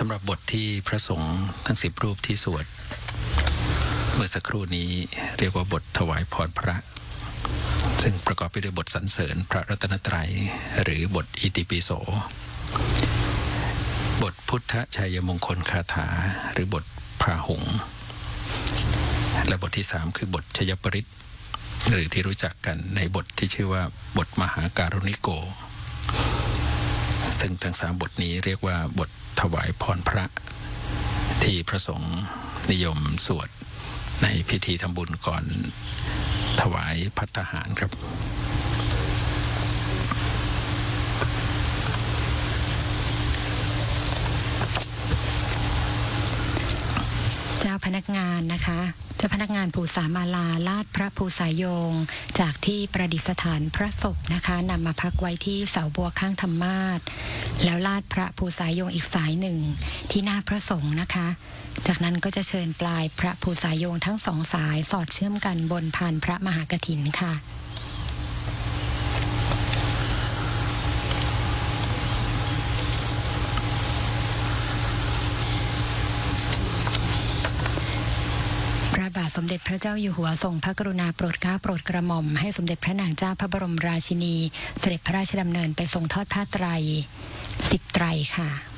ำหรับบทที่พระสงฆ์ทั้ง10รูปที่สวดเมื่อสักครู่นี้เรียกว่าบทถวายพรพระซึ่งประกอบไปด้วยบทสรรเสริญพระรัตนตรัยหรือบทอิติปิโสบทพุทธชัยมงคลคาถาหรือบทพาหุงและบทที่3คือบทชยปริตหรือที่รู้จักกันในบทที่ชื่อว่าบทมหาการุณิโกซึ่งทั้ง3บทนี้เรียกว่าบทถวายพรพระที่พระสงฆ์นิยมสวดในพิธีทำบุญก่อนถวายภัตตาหารครับเจ้าพนักงานนะคะเจ้าพนักงานภูษามาลาลาดพระภูษาโยงจากที่ประดิษฐานพระศพนะคะนำมาพักไว้ที่เสาบัวข้างธรรมาสน์แล้วลาดพระภูษาโยงอีกสายหนึ่งที่หน้าพระสงฆ์นะคะจากนั้นก็จะเชิญปลายพระภูษาโยงทั้งสองสายสอดเชื่อมกันบนพานพระมหากฐินค่ะพระบาทสมเด็จพระเจ้าอยู่หัวทรงพระกรุณาโปรดเกล้าโปรดกระหม่อมให้สมเด็จพระนางเจ้าพระบรมราชินีเสด็จพระราชดำเนินไปทรงทอดผ้าไตร10 ไตรค่ะ